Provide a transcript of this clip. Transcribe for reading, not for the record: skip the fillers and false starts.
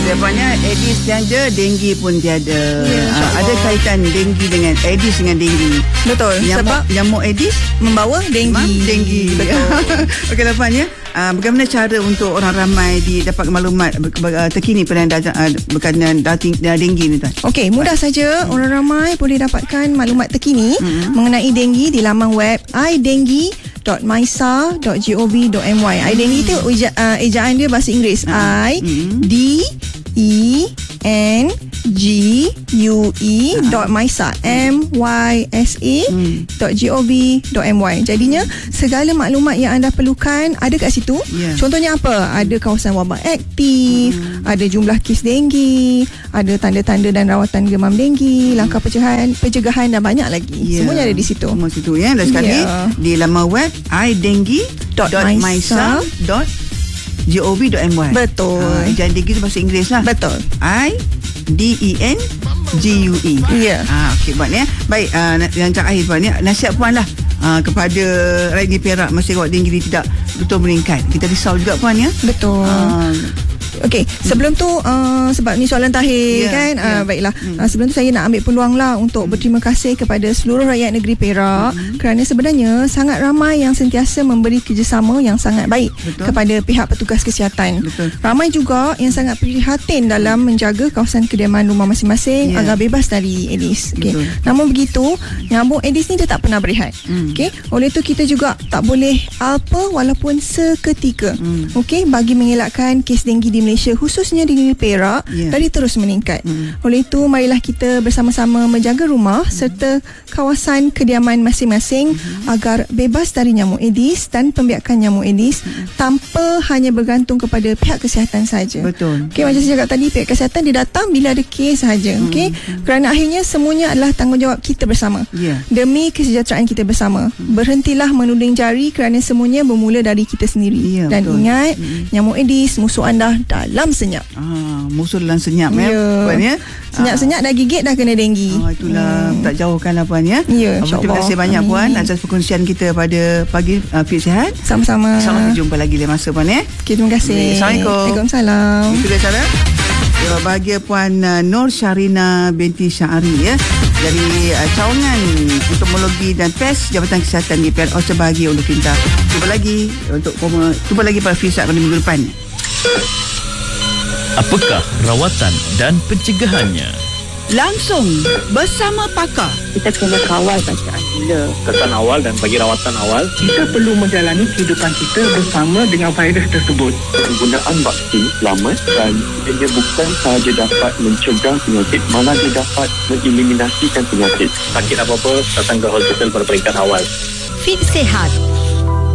Depannya Aedes tiada, denggi pun tiada. Ada kaitan denggi dengan Aedes dengan denggi. Betul. Sebab nyamuk Aedes membawa denggi. Betul. Okey, lepas bagaimana cara untuk orang ramai dapat maklumat terkini berkenaan denggi ni tuan? Okey, mudah saja. Orang ramai boleh dapatkan maklumat terkini mengenai denggi di laman web idenggi.mysa.gov.my. iDenggi tu ejaan dia bahasa Inggeris. mysa.gov.my. Jadinya segala maklumat yang anda perlukan ada kat situ. Contohnya apa? Ada kawasan wabak aktif, ada jumlah kes denggi, ada tanda-tanda dan rawatan demam denggi, langkah pencegahan dan banyak lagi. Semuanya ada di situ. Semua situ ya. Dan sekali di laman web idenggi.mysa.gov.my. Betul. Ejaan denggi tu bahasa Inggeris lah. Betul. IDENGUE. Okey, buat ni. Baik, yang cak akhir puan ni, nasihat puan lah kepada rakyat di Perak masa rawat denggi ni tidak betul meningkat. Kita risau juga puan ya. Betul. Okey, sebelum tu sebab ni soalan terakhir kan. Baiklah. Sebelum tu saya nak ambil peluang lah untuk berterima kasih kepada seluruh rakyat negeri Perak kerana sebenarnya sangat ramai yang sentiasa memberi kerjasama yang sangat baik kepada pihak petugas kesihatan. Ramai juga yang sangat prihatin dalam menjaga kawasan kediaman rumah masing-masing agar bebas dari Aedes. Namun begitu, nyamuk Aedes ni dia tak pernah berehat. Okey, oleh itu kita juga tak boleh alpa walaupun seketika. Okey, bagi mengelakkan kes denggi di Malaysia, khususnya di negeri Perak, dari terus meningkat. Oleh itu, marilah kita bersama-sama menjaga rumah serta kawasan kediaman masing-masing agar bebas dari nyamuk Aedes dan pembiakan nyamuk Aedes tanpa hanya bergantung kepada pihak kesihatan saja. Betul. Okey, macam saya cakap tadi, pihak kesihatan dia datang bila ada kes sahaja. Okey, kerana akhirnya semuanya adalah tanggungjawab kita bersama. Demi kesejahteraan kita bersama. Berhentilah menuding jari kerana semuanya bermula dari kita sendiri. Dan ingat, nyamuk Aedes musuh anda dalam senyap. Musuh dalam senyap puan ya. Senyap-senyap dah gigit dah kena denggi. Itulah, tak jauhkanlah puan ya. Terima kasih banyak puan atas perkongsian kita pada pagi Fit Sihat. Sama-sama. InsyaAllah kita jumpa lagi lain masa puan ya. Okay, terima kasih. Assalamualaikum. Waalaikumsalam. Itu dia cara. Bahagia puan Nur Syarina binti Syahari ya, dari cawangan entomologi dan pes Jabatan Kesihatan di Perak. Bahagia untuk kita. Jumpa lagi pada Fit Sihat pada minggu depan. Apakah rawatan dan pencegahannya? Langsung bersama pakar. Kita kena kawal bacaan gula. Kesan awal dan bagi rawatan awal. Kita perlu menjalani kehidupan kita bersama dengan virus tersebut. Penggunaan vaksin selamat dan dia bukan sahaja dapat mencegah penyakit, malah dia dapat mengeliminasikan penyakit. Sakit apa-apa, datang ke hospital pada peringkat awal. Fit Sihat